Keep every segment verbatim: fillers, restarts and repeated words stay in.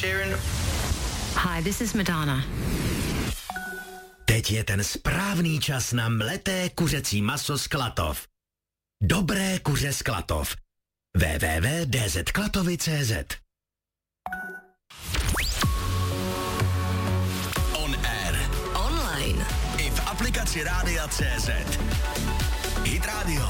Sheeran. Hi, this is Madonna. Teď je ten správný čas na mleté kuřecí maso z Klatov. Dobré kuře z Klatov. w w w tečka d z klatovy tečka c z. On air. Online. I v aplikaci Rádia C Z. Hit Radio.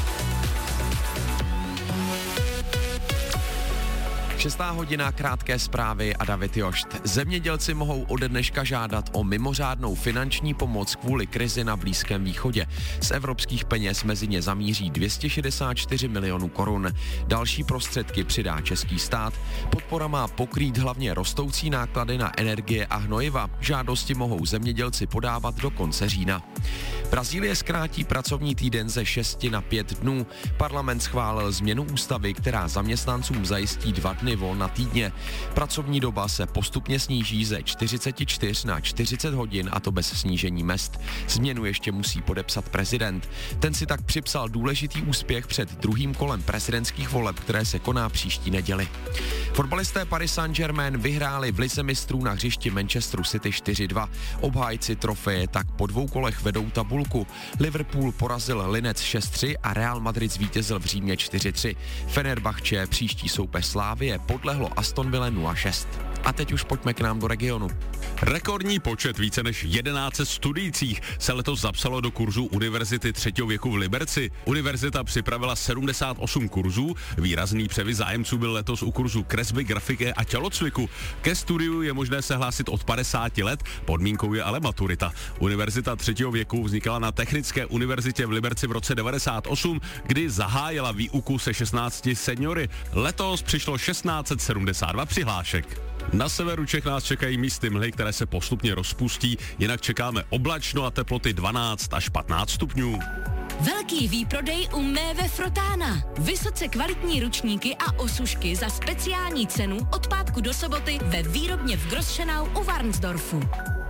Šestá hodina, krátké zprávy a David Jošt. Zemědělci mohou ode dneška žádat o mimořádnou finanční pomoc kvůli krizi na Blízkém východě. Z evropských peněz mezi ně zamíří dvě stě šedesát čtyři milionů korun. Další prostředky přidá český stát. Podpora má pokrýt hlavně rostoucí náklady na energie a hnojiva. Žádosti mohou zemědělci podávat do konce října. Brazílie zkrátí pracovní týden ze šesti na pět dnů. Parlament schválil změnu ústavy, která zaměstnancům zajistí dva dny volna týdně. Pracovní doba se postupně sníží ze čtyřicet čtyři na čtyřicet hodin, a to bez snížení mezd. Změnu ještě musí podepsat prezident. Ten si tak připsal důležitý úspěch před druhým kolem prezidentských voleb, které se koná příští neděli. Fotbalisté Paris Saint-Germain vyhráli v lize mistrů na hřišti Manchesteru City čtyři dva. Obhájci trofeje tak po dvou kolech vedou tabulku. Liverpool porazil Linec šest tři a Real Madrid zvítězil v Římě čtyři tři. Fenerbahče, příští soupeř Slávie, podlehlo Aston Villa nula šest. A teď už pojďme k nám do regionu. Rekordní počet více než tisíc sto studujících se letos zapsalo do kurzů Univerzity třetího věku v Liberci. Univerzita připravila sedmdesát osm kurzů, výrazný převis zájemců byl letos u kurzu kresby, grafiky a tělocviku. Ke studiu je možné se hlásit od padesáti let, podmínkou je ale maturita. Univerzita třetího věku vznikala na Technické univerzitě v Liberci v roce devadesát osm, kdy zahájila výuku se šestnácti seniory. Letos přišlo tisíc šest set sedmdesát dva přihlášek. Na severu Čech nás čekají místy mlhy, které se postupně rozpustí, jinak čekáme oblačno a teploty dvanáct až patnáct stupňů. Velký výprodej u Méve Frotána. Vysoce kvalitní ručníky a osušky za speciální cenu od pátku do soboty ve výrobně v Großschenau u Varnsdorfu.